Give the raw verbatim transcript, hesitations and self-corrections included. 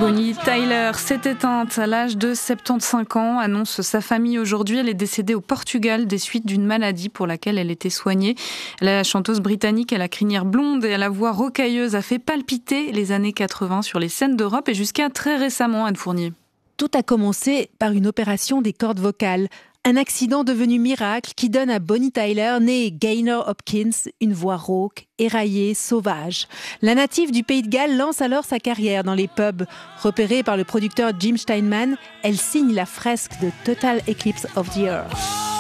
Bonnie Tyler s'est éteinte à l'âge de soixante-quinze ans, annonce sa famille aujourd'hui. Elle est décédée au Portugal des suites d'une maladie pour laquelle elle était soignée. La chanteuse britannique à la crinière blonde et à la voix rocailleuse a fait palpiter les années quatre-vingts sur les scènes d'Europe et jusqu'à très récemment, Anne Fournier. Tout a commencé par une opération des cordes vocales. Un accident devenu miracle qui donne à Bonnie Tyler, née Gaynor Hopkins, une voix rauque, éraillée, sauvage. La native du Pays de Galles lance alors sa carrière dans les pubs. Repérée par le producteur Jim Steinman, elle signe la fresque de Total Eclipse of the Earth.